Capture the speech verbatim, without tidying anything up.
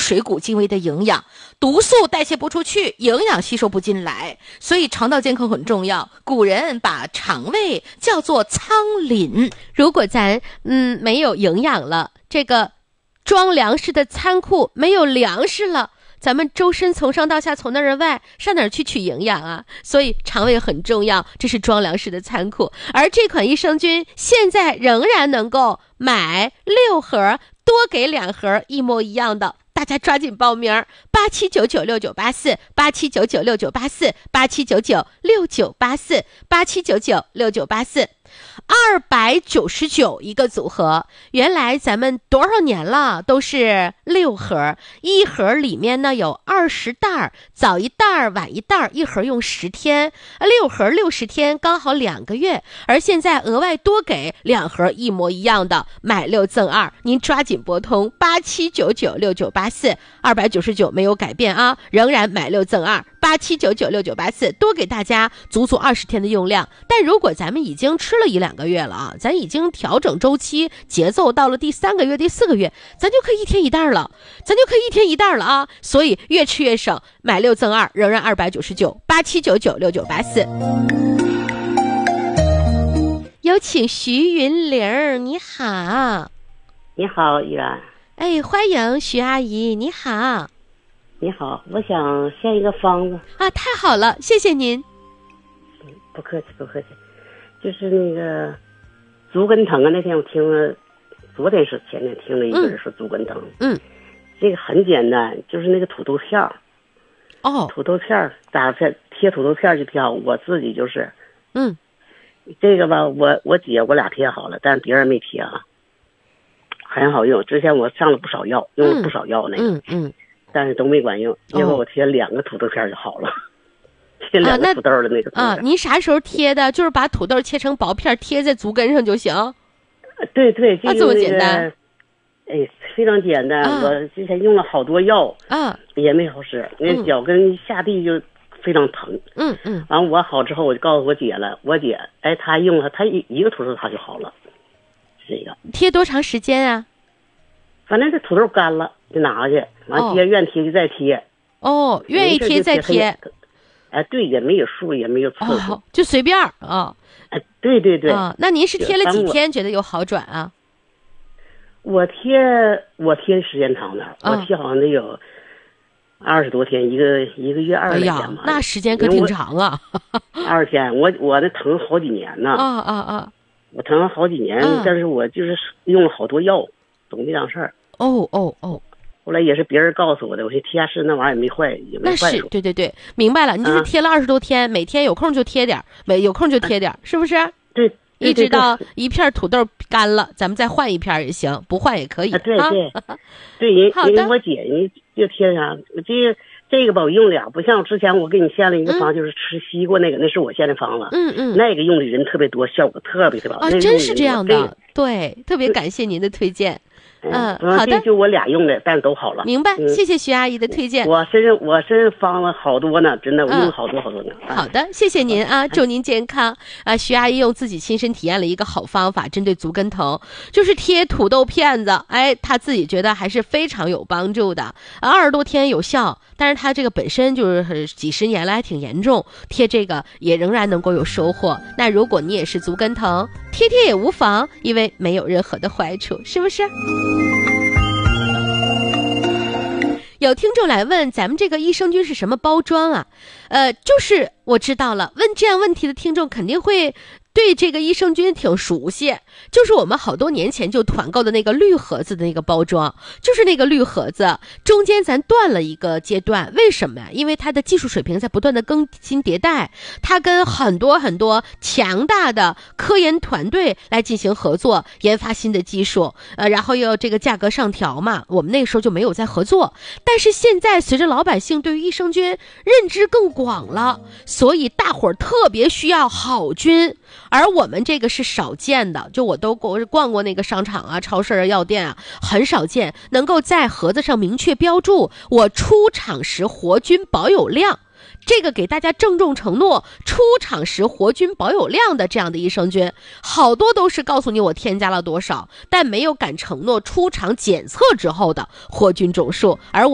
水谷精微的营养，毒素代谢不出去，营养吸收不进来，所以肠道健康很重要。古人把肠胃叫做仓廪。 如果咱嗯没有营养了，这个装粮食的仓库没有粮食了，咱们周身从上到下从内而外上哪儿去取营养啊？所以肠胃很重要，这是装粮食的仓库。而这款益生菌现在仍然能够买六盒多给两盒一模一样的，大家抓紧报名，八七九九六九八四，八七九九六九八四，八七九九六九八四，八七九九六九八四。二百九十九一个组合，原来咱们多少年了都是六盒，一盒里面呢有二十袋，早一袋晚一袋，一盒用十天，六盒六十天，刚好两个月。而现在额外多给两盒一模一样的，买六赠二，您抓紧拨通八七九九六九八四，二百九十九没有改变啊，仍然买六赠二。八七九九六九八四，多给大家足足二十天的用量。但如果咱们已经吃了一两个月了啊，咱已经调整周期节奏到了第三个月第四个月，咱就可以一天一袋了，咱就可以一天一袋了啊！所以越吃越省，买六赠二，仍然二百九十九。八七九九六九八四。有请徐云玲，你好。 你好，依然。 哎，欢迎徐阿姨，你好。 你好，我想献一个方子啊，太好了，谢谢您。 不客气，不客气。就是那个足跟疼啊，那天我听了，昨天是前天听了一个人说足跟疼， 嗯， 这个很简单，就是那个土豆片儿， 哦， 土豆片儿打片贴土豆片儿就贴好，我自己就是， 嗯， 这个吧，我我姐我俩贴好了，但别人没贴啊，很好用。之前我上了不少药，用了不少药那个， 嗯嗯。嗯但是都没管用，结果我贴两个土豆片就好了，贴两个土豆的那个啊。您啥时候贴的？就是把土豆切成薄片贴在足跟上就行。 对对， 啊，这么简单。 哎，非常简单。 啊、 我之前用了好多药， 啊， 也没好使。那脚跟一下地就非常疼。 嗯嗯。 完了我好之后，我就告诉我姐了。我姐，哎，她用了，她一一个土豆她就好了。这个贴多长时间啊？ 反正这土豆干了就拿回去，完接愿贴就再贴。 哦，愿意贴再贴。 哎，对，也没有数，也没有次数， 哦、就随便啊。 哎，对对对。 啊，那您是贴了几天觉得有好转啊？ 我贴我贴时间长点，我贴好像得有二十多天，一个一个月二十天吧。 哎呀，那时间可挺长啊。 二十天，我我那疼好几年呢。 啊啊啊！ 我疼了好几年， 啊、 但是我就是用了好多药。总这档事儿。 哦哦哦！ 后来也是别人告诉我的，我说贴下试那玩意儿也没坏，也没坏处。 那是对对对，明白了。你就是贴了二十多天，啊、每天有空就贴点，每有空就贴点，是不是？ 对。 一直到一片土豆干了，咱们再换一片也行，不换也可以。 啊、对对，对，人因为我姐人就贴上这个这个吧，我用俩，不像之前我给你献了一个方，嗯、就是吃西瓜那个，那是我献的方子。 嗯嗯， 那个用的人特别多，效果特别特别好。 啊，真是这样的，对，特别感谢您的推荐。嗯，好的， 就我俩用的，但都好了。 明白，谢谢徐阿姨的推荐。 我身上我身上方了好多呢，真的，我用好多好多呢。 好的，谢谢您啊，祝您健康啊！徐阿姨用自己亲身体验了一个好方法，针对足跟疼，就是贴土豆片子，哎，她自己觉得还是非常有帮助的，二十多天有效。但是她这个本身就是几十年来挺严重，贴这个也仍然能够有收获。那如果你也是足跟疼，贴贴也无妨，因为没有任何的坏处，是不是？有听众来问咱们这个益生菌是什么包装啊？呃，就是我知道了，问这样问题的听众肯定会对这个益生菌挺熟悉，就是我们好多年前就团购的那个绿盒子的那个包装，就是那个绿盒子中间咱断了一个阶段，为什么呀？因为它的技术水平在不断的更新迭代，它跟很多很多强大的科研团队来进行合作，研发新的技术，呃，然后又这个价格上调嘛，我们那个时候就没有再合作。但是现在随着老百姓对于益生菌认知更广了，所以大伙儿特别需要好菌。而我们这个是少见的，就我都逛过那个商场啊、超市啊、药店啊，很少见能够在盒子上明确标注我出厂时活菌保有量，这个给大家郑重承诺出厂时活菌保有量的这样的益生菌，好多都是告诉你我添加了多少，但没有敢承诺出厂检测之后的活菌总数。而我